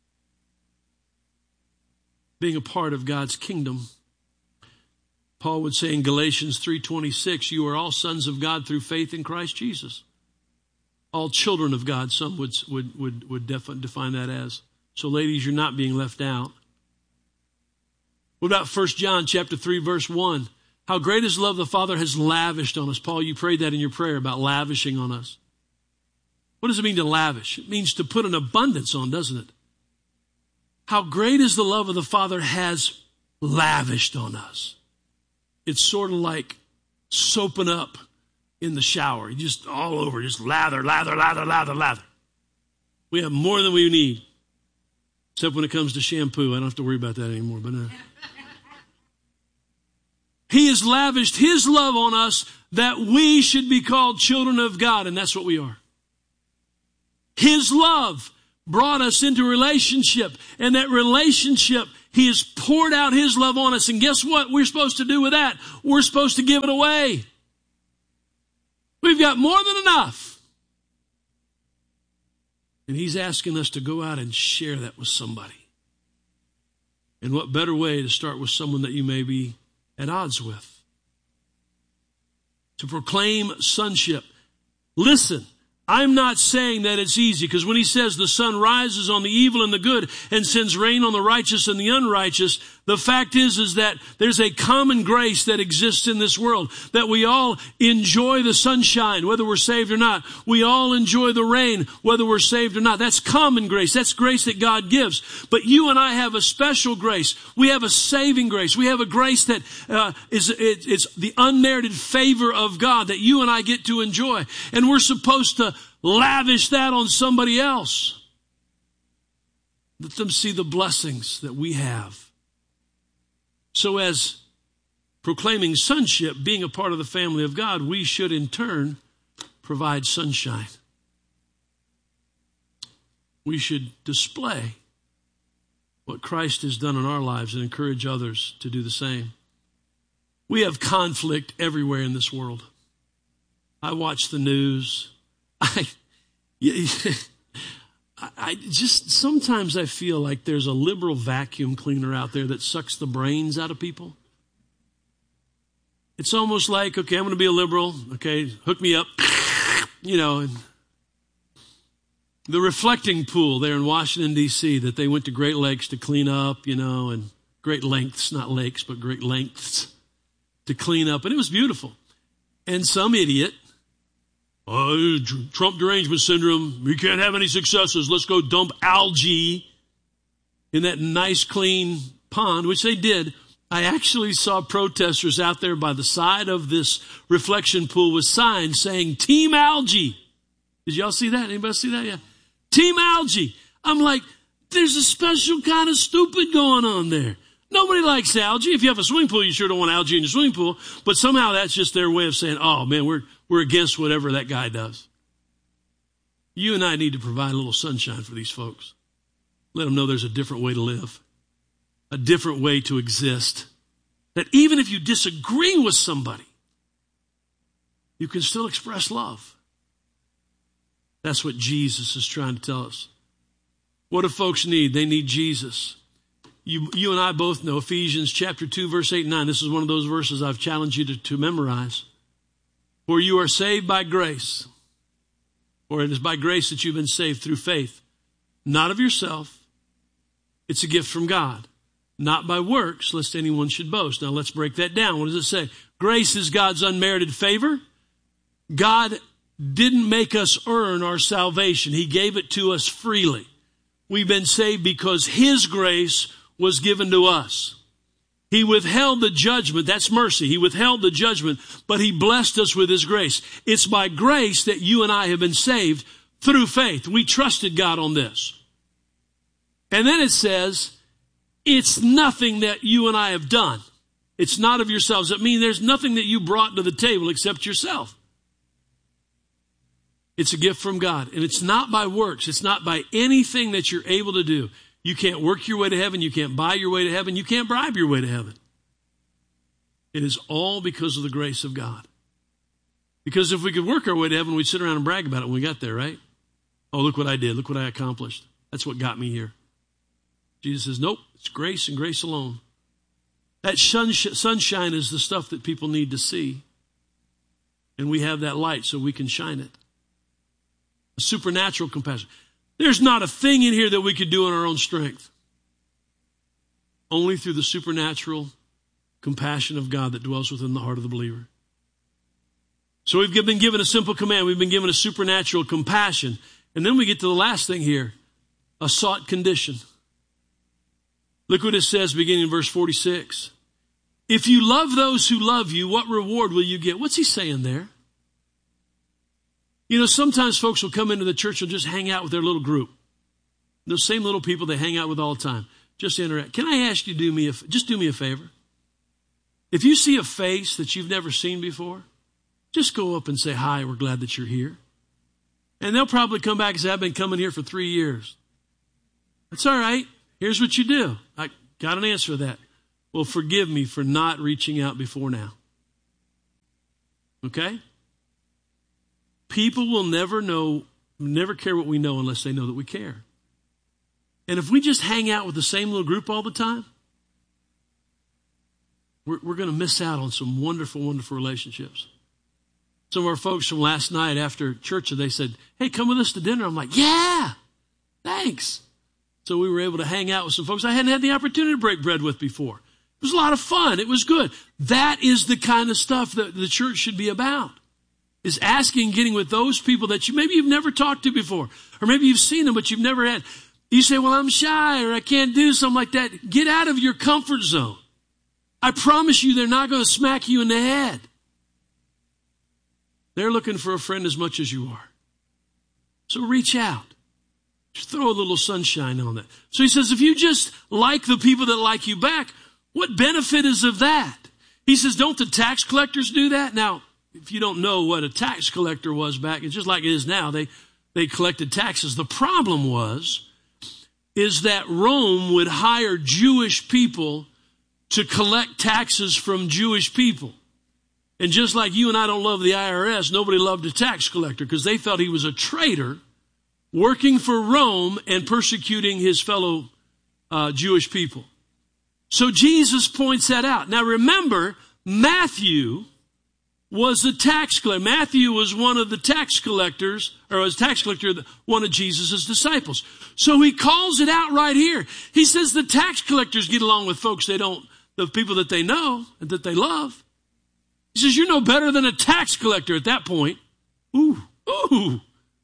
Being a part of God's kingdom. Paul would say in Galatians three twenty-six, you are all sons of God through faith in Christ Jesus. All children of God, some would, would, would, would define that as. So ladies, you're not being left out. What about First John chapter three, verse one? How great is the love the Father has lavished on us. Paul, you prayed that in your prayer about lavishing on us. What does it mean to lavish? It means to put an abundance on, doesn't it? How great is the love of the Father has lavished on us. It's sort of like soaping up in the shower. You just all over, just lather, lather, lather, lather, lather. We have more than we need. Except when it comes to shampoo. I don't have to worry about that anymore. But uh. He has lavished His love on us that we should be called children of God, and that's what we are. His love brought us into a relationship, and that relationship, He has poured out His love on us, and guess what we're supposed to do with that? We're supposed to give it away. We've got more than enough. And He's asking us to go out and share that with somebody. And what better way to start with someone that you may be at odds with? To proclaim sonship. Listen, I'm not saying that it's easy, because when He says the sun rises on the evil and the good and sends rain on the righteous and the unrighteous, the fact is, is that there's a common grace that exists in this world, that we all enjoy the sunshine, whether we're saved or not. We all enjoy the rain, whether we're saved or not. That's common grace. That's grace that God gives. But you and I have a special grace. We have a saving grace. We have a grace that uh, is it, it's the unmerited favor of God that you and I get to enjoy. And we're supposed to lavish that on somebody else. Let them see the blessings that we have. So as proclaiming sonship, being a part of the family of God, we should in turn provide sunshine. We should display what Christ has done in our lives and encourage others to do the same. We have conflict everywhere in this world. I watch the news. I, I just, sometimes I feel like there's a liberal vacuum cleaner out there that sucks the brains out of people. It's almost like, okay, I'm going to be a liberal. Okay, hook me up. You know, and the reflecting pool there in Washington, D C that they went to great lengths to clean up, you know, and great lengths, not lakes, but great lengths to clean up. And it was beautiful. And some idiot, oh, Trump derangement syndrome, we can't have any successes. Let's go dump algae in that nice clean pond, which they did. I actually saw protesters out there by the side of this reflection pool with signs saying, Team Algae. Did y'all see that? Anybody see that? Yeah. Team Algae. I'm like, there's a special kind of stupid going on there. Nobody likes algae. If you have a swimming pool, you sure don't want algae in your swimming pool. But somehow that's just their way of saying, oh, man, we're we're against whatever that guy does. You and I need to provide a little sunshine for these folks. Let them know there's a different way to live, a different way to exist. That even if you disagree with somebody, you can still express love. That's what Jesus is trying to tell us. What do folks need? They need Jesus. You, you and I both know Ephesians chapter two, verse eight and nine. This is one of those verses I've challenged you to, to memorize. For you are saved by grace, or it is by grace that you've been saved through faith, not of yourself. It's a gift from God, not by works, lest anyone should boast. Now let's break that down. What does it say? Grace is God's unmerited favor. God didn't make us earn our salvation. He gave it to us freely. We've been saved because His grace was given to us. He withheld the judgment. That's mercy. He withheld the judgment, but He blessed us with His grace. It's by grace that you and I have been saved through faith. We trusted God on this. And then it says, it's nothing that you and I have done. It's not of yourselves. It means there's nothing that you brought to the table except yourself. It's a gift from God. And it's not by works. It's not by anything that you're able to do. You can't work your way to heaven. You can't buy your way to heaven. You can't bribe your way to heaven. It is all because of the grace of God. Because if we could work our way to heaven, we'd sit around and brag about it when we got there, right? Oh, look what I did. Look what I accomplished. That's what got me here. Jesus says, nope, it's grace and grace alone. That sunshine is the stuff that people need to see. And we have that light so we can shine it. A supernatural compassion. There's not a thing in here that we could do in our own strength. Only through the supernatural compassion of God that dwells within the heart of the believer. So we've been given a simple command. We've been given a supernatural compassion. And then we get to the last thing here, a sought condition. Look what it says beginning in verse forty-six. If you love those who love you, what reward will you get? What's he saying there? You know, sometimes folks will come into the church and just hang out with their little group. Those same little people they hang out with all the time. Just interact. Can I ask you to do me a, just do me a favor? If you see a face that you've never seen before, just go up and say, hi, we're glad that you're here. And they'll probably come back and say, I've been coming here for three years. That's all right. Here's what you do. I got an answer to that. Well, forgive me for not reaching out before now. Okay? People will never know, never care what we know unless they know that we care. And if we just hang out with the same little group all the time, we're, we're going to miss out on some wonderful, wonderful relationships. Some of our folks from last night after church, they said, hey, come with us to dinner. I'm like, yeah, thanks. So we were able to hang out with some folks I hadn't had the opportunity to break bread with before. It was a lot of fun. It was good. That is the kind of stuff that the church should be about, is asking, getting with those people that you maybe you've never talked to before, or maybe you've seen them, but you've never had. You say, well, I'm shy, or I can't do something like that. Get out of your comfort zone. I promise you they're not going to smack you in the head. They're looking for a friend as much as you are. So reach out. Just throw a little sunshine on that. So he says, if you just like the people that like you back, what benefit is of that? He says, don't the tax collectors do that? Now, if you don't know what a tax collector was back, it's just like it is now. They, they collected taxes. The problem was, is that Rome would hire Jewish people to collect taxes from Jewish people. And just like you and I don't love the I R S, nobody loved a tax collector because they felt he was a traitor working for Rome and persecuting his fellow uh, Jewish people. So Jesus points that out. Now remember, Matthew was a tax collector. Matthew was one of the tax collectors, or was a tax collector, one of Jesus' disciples. So he calls it out right here. He says the tax collectors get along with folks they don't, the people that they know and that they love. He says, you're no better than a tax collector at that point. Ooh, ooh.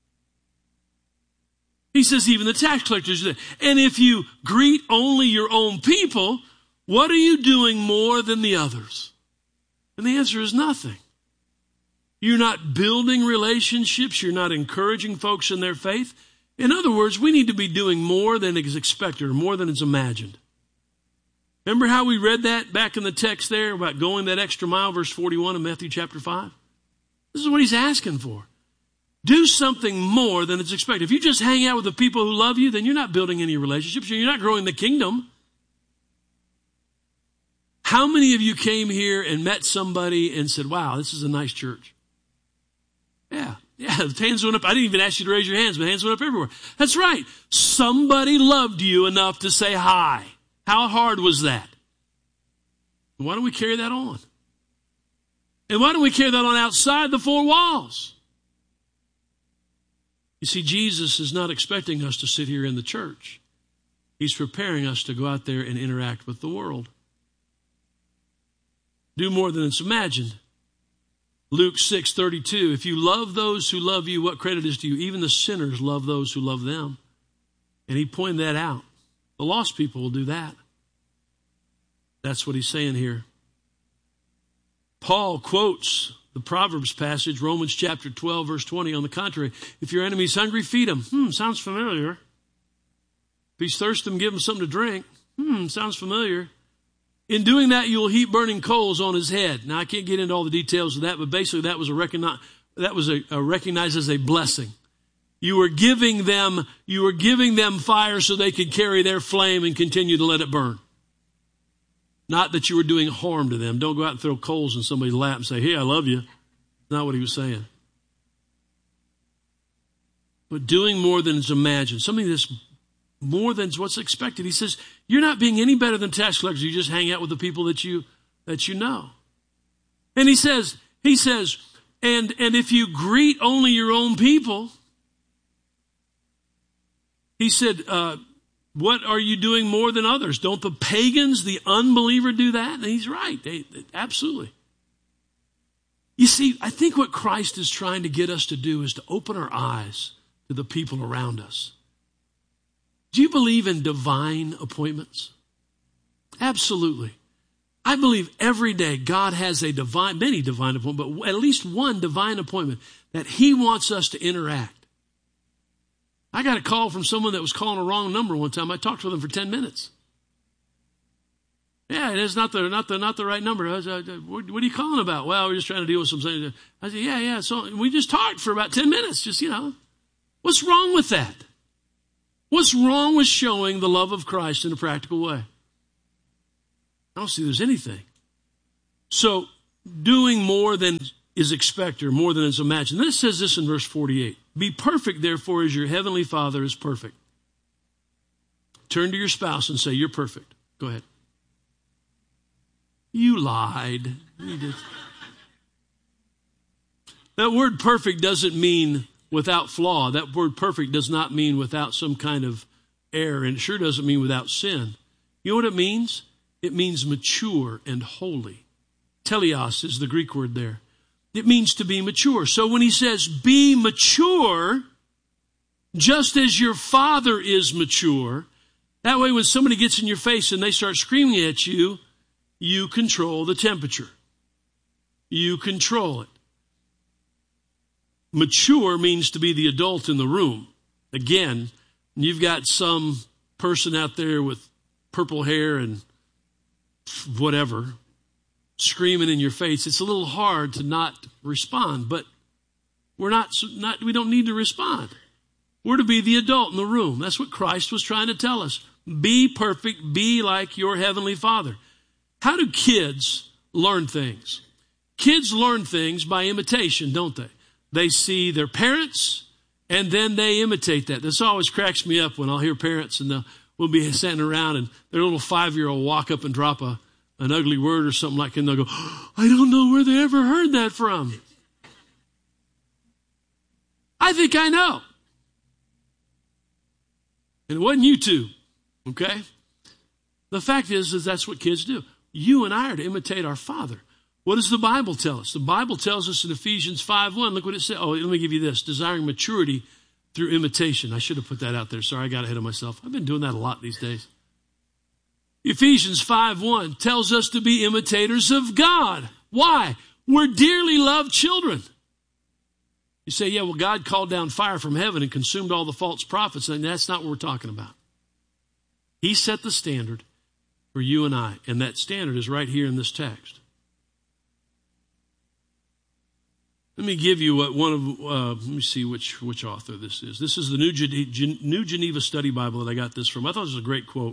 He says, even the tax collectors do that. And if you greet only your own people, what are you doing more than the others? And the answer is nothing. You're not building relationships. You're not encouraging folks in their faith. In other words, we need to be doing more than is expected or more than is imagined. Remember how we read that back in the text there about going that extra mile, verse forty-one of Matthew chapter five? This is what he's asking for. Do something more than is expected. If you just hang out with the people who love you, then you're not building any relationships. You're not growing the kingdom. How many of you came here and met somebody and said, wow, this is a nice church? Yeah, yeah, the hands went up. I didn't even ask you to raise your hands, but hands went up everywhere. That's right. Somebody loved you enough to say hi. How hard was that? Why don't we carry that on? And why don't we carry that on outside the four walls? You see, Jesus is not expecting us to sit here in the church. He's preparing us to go out there and interact with the world. Do more than it's imagined. Luke six thirty-two, if you love those who love you, what credit is to you? Even the sinners love those who love them. And he pointed that out. The lost people will do that. That's what he's saying here. Paul quotes the Proverbs passage, Romans chapter twelve, verse twenty. On the contrary, if your enemy's hungry, feed him. Hmm, sounds familiar. If he's thirsty, give him something to drink. Hmm, sounds familiar. In doing that, you'll heap burning coals on his head. Now, I can't get into all the details of that, but basically that was a recognize, that was a, a recognized as a blessing. You were giving them, you were giving them fire so they could carry their flame and continue to let it burn. Not that you were doing harm to them. Don't go out and throw coals in somebody's lap and say, hey, I love you. Not what he was saying. But doing more than is imagined. Something that's more than what's expected. He says, you're not being any better than tax collectors. You just hang out with the people that you, that you know. And he says, he says, and, and if you greet only your own people, he said, uh, what are you doing more than others? Don't the pagans, the unbeliever do that? And he's right. They, they, absolutely. You see, I think what Christ is trying to get us to do is to open our eyes to the people around us. Do you believe in divine appointments? Absolutely. I believe every day God has a divine, many divine appointments, but at least one divine appointment that he wants us to interact. I got a call from someone that was calling a wrong number one time. I talked with them for ten minutes. Yeah, it is not the not the not the right number. I was, uh, what, what are you calling about? Well, we're just trying to deal with some things. I said, yeah, yeah. So we just talked for about ten minutes. Just, you know, what's wrong with that? What's wrong with showing the love of Christ in a practical way? I don't see there's anything. So doing more than is expected, or more than is imagined. Then it says this in verse forty-eight. Be perfect, therefore, as your heavenly Father is perfect. Turn to your spouse and say, you're perfect. Go ahead. You lied. You did. That word perfect doesn't mean without flaw. That word perfect does not mean without some kind of error, and it sure doesn't mean without sin. You know what it means? It means mature and holy. Teleos is the Greek word there. It means to be mature. So when he says, be mature, just as your Father is mature, that way when somebody gets in your face and they start screaming at you, you control the temperature. You control it. Mature means to be the adult in the room. Again, you've got some person out there with purple hair and whatever screaming in your face. It's a little hard to not respond, but we're not, not we don't need to respond. We're to be the adult in the room. That's what Christ was trying to tell us. Be perfect, be like your heavenly Father. How do kids learn things? Kids learn things by imitation, don't they? They see their parents, and then they imitate that. This always cracks me up when I'll hear parents, and we'll be sitting around, and their little five-year-old walk up and drop a, an ugly word or something like that, and they'll go, oh, I don't know where they ever heard that from. I think I know. And it wasn't you two, okay? The fact is, is that's what kids do. You and I are to imitate our Father. What does the Bible tell us? The Bible tells us in Ephesians five one, look what it says. Oh, let me give you this. Desiring maturity through imitation. I should have put that out there. Sorry, I got ahead of myself. I've been doing that a lot these days. Ephesians five one tells us to be imitators of God. Why? We're dearly loved children. You say, yeah, well, God called down fire from heaven and consumed all the false prophets. And that's not what we're talking about. He set the standard for you and I. And that standard is right here in this text. Let me give you what one of, uh, let me see which which author this is. This is the New, Gen- New Geneva Study Bible that I got this from. I thought this was a great quote.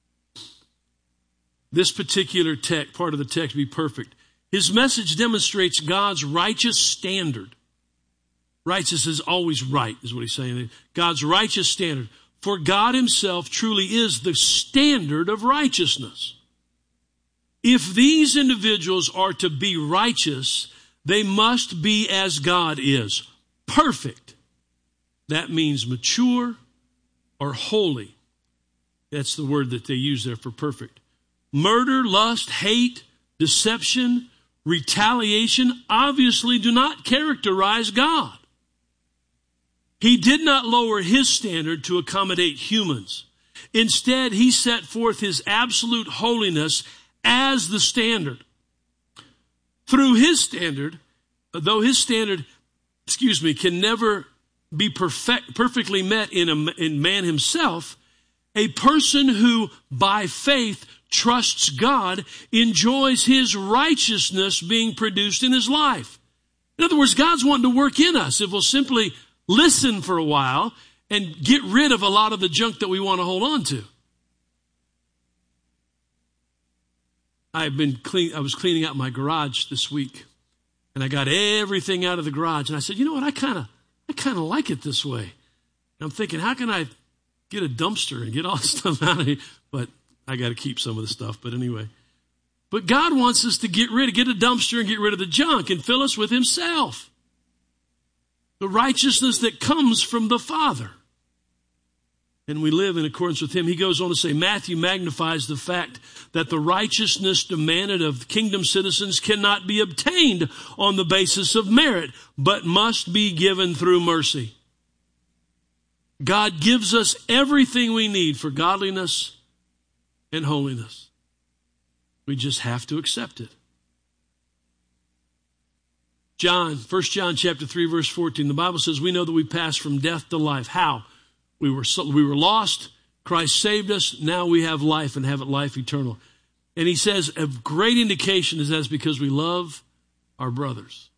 This particular text, part of the text, be perfect. His message demonstrates God's righteous standard. Righteous is always right, is what he's saying. God's righteous standard. For God himself truly is the standard of righteousness. If these individuals are to be righteous, they must be as God is, perfect. That means mature or holy. That's the word that they use there for perfect. Murder, lust, hate, deception, retaliation obviously do not characterize God. He did not lower his standard to accommodate humans. Instead, he set forth his absolute holiness as the standard. Through his standard, though his standard, excuse me, can never be perfect, perfectly met in, a, in man himself, a person who by faith trusts God enjoys his righteousness being produced in his life. In other words, God's wanting to work in us if we'll simply listen for a while and get rid of a lot of the junk that we want to hold on to. I've been clean, I was cleaning out my garage this week, and I got everything out of the garage. And I said, you know what? I kind of, I kind of like it this way. And I'm thinking, how can I get a dumpster and get all this stuff out of here? But I got to keep some of the stuff. But anyway, but God wants us to get rid of, get a dumpster and get rid of the junk and fill us with himself. The righteousness that comes from the Father. And we live in accordance with him. He goes on to say, Matthew magnifies the fact that the righteousness demanded of kingdom citizens cannot be obtained on the basis of merit, but must be given through mercy. God gives us everything we need for godliness and holiness. We just have to accept it. John, First John chapter three, verse fourteen, the Bible says, we know that we passed from death to life. How? We were, we were lost. Christ saved us. Now we have life and have it life eternal. And he says a great indication is that's because we love our brothers.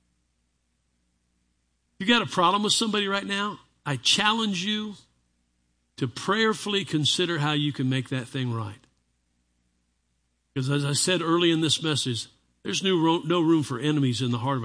You got a problem with somebody right now? I challenge you to prayerfully consider how you can make that thing right. Because as I said early in this message, there's no room for enemies in the heart of a